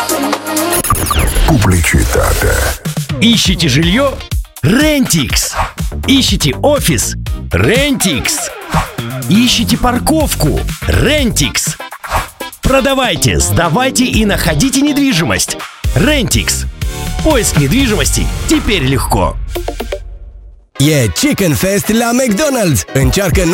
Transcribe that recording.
Pubblicità. Ищите жилье? Rentix. Ищите офис? Rentix. Ищите парковку? Rentix. Продавайте, сдавайте и находите недвижимость. Rentix. Поиск недвижимости теперь легко. E Chicken Fest la McDonald's. Încearcă